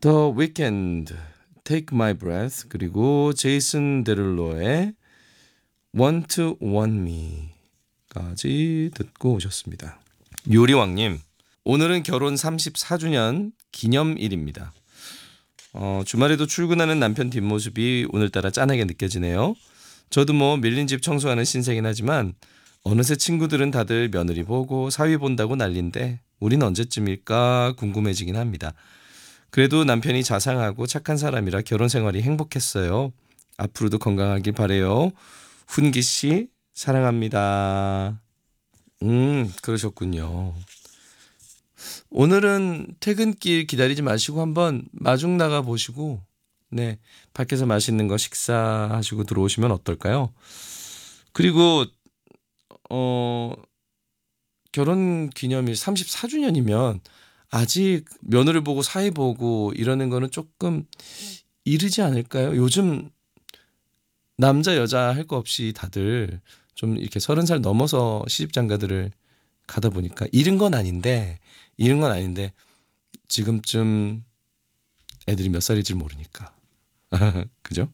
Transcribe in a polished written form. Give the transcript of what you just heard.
The Weeknd, Take My Breath, 그리고 제이슨 데룰로의 Want to Want Me까지 듣고 오셨습니다. 요리왕님, 오늘은 결혼 34주년 기념일입니다. 주말에도 출근하는 남편 뒷모습이 오늘따라 짠하게 느껴지네요. 저도 뭐 밀린 집 청소하는 신세긴 하지만 어느새 친구들은 다들 며느리 보고 사위 본다고 난린데 우린 언제쯤일까 궁금해지긴 합니다. 그래도 남편이 자상하고 착한 사람이라 결혼 생활이 행복했어요. 앞으로도 건강하길 바래요. 훈기 씨 사랑합니다. 그러셨군요. 오늘은 퇴근길 기다리지 마시고 한번 마중 나가 보시고 네, 밖에서 맛있는 거 식사하시고 들어오시면 어떨까요? 그리고 결혼 기념일 34주년이면 아직 며느리 보고 사위 보고 이러는 거는 조금 이르지 않을까요? 요즘 남자 여자 할 거 없이 다들 좀 이렇게 30살 넘어서 시집장가들을 가다 보니까 이른 건 아닌데 지금쯤 애들이 몇 살일지 모르니까 그죠?